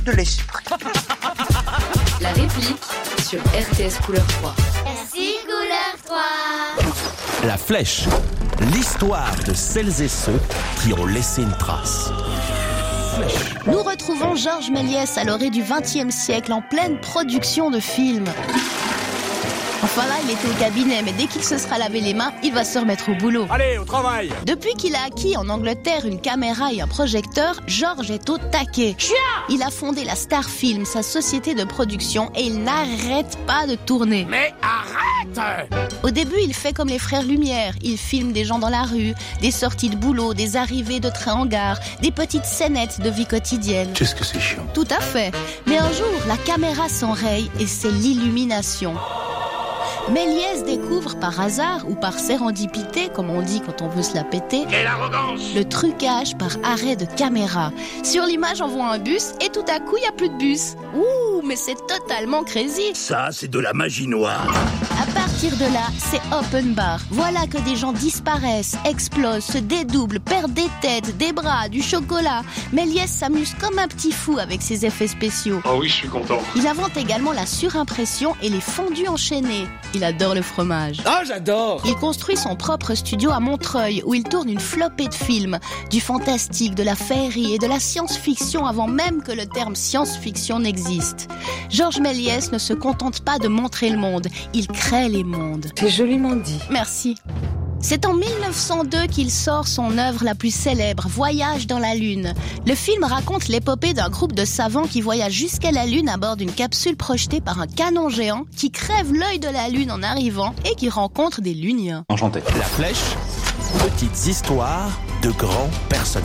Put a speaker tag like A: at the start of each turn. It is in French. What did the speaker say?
A: de l'esprit.
B: La réplique sur RTS Couleur 3.
C: Merci Couleur 3.
D: La Flèche, l'histoire de celles et ceux qui ont laissé une trace.
E: Nous retrouvons Georges Méliès à l'orée du XXe siècle en pleine production de films. Enfin là, il était au cabinet, mais dès qu'il se sera lavé les mains, il va se remettre au boulot.
F: Allez, au travail!
E: Depuis qu'il a acquis en Angleterre une caméra et un projecteur, Georges est au taquet. Il a fondé la Star Film, sa société de production, et il n'arrête pas de tourner.
F: Mais arrête!
E: Au début, il fait comme les frères Lumière. Il filme des gens dans la rue, des sorties de boulot, des arrivées de train en gare, des petites scénettes de vie quotidienne.
A: Qu'est-ce que c'est chiant.
E: Tout à fait. Mais un jour, la caméra s'enraye et c'est l'illumination. Méliès découvre par hasard ou par sérendipité, comme on dit quand on veut se la péter,
F: Quelle arrogance!
E: le trucage par arrêt de caméra. Sur l'image, on voit un bus et tout à coup, il n'y a plus de bus. Ouh, mais c'est totalement crazy.
A: Ça, c'est de la magie noire.
E: À partir de là, c'est open bar. Voilà que des gens disparaissent, explosent, se dédoublent, perdent des têtes, des bras, du chocolat. Méliès s'amuse comme un petit fou avec ses effets spéciaux.
F: Oh oui, je suis content.
E: Il invente également la surimpression et les fondus enchaînés. Il adore le fromage.
F: Ah, j'adore!
E: Il construit son propre studio à Montreuil où il tourne une flopée de films, du fantastique, de la féerie et de la science-fiction avant même que le terme science-fiction n'existe. Georges Méliès ne se contente pas de montrer le monde, il crée les mondes.
B: C'est joliment dit.
E: Merci. C'est en 1902 qu'il sort son œuvre la plus célèbre, Voyage dans la Lune. Le film raconte l'épopée d'un groupe de savants qui voyagent jusqu'à la Lune à bord d'une capsule projetée par un canon géant qui crève l'œil de la Lune en arrivant et qui rencontre des Luniens.
A: Enchanté.
D: La Flèche, petites histoires de grands personnages.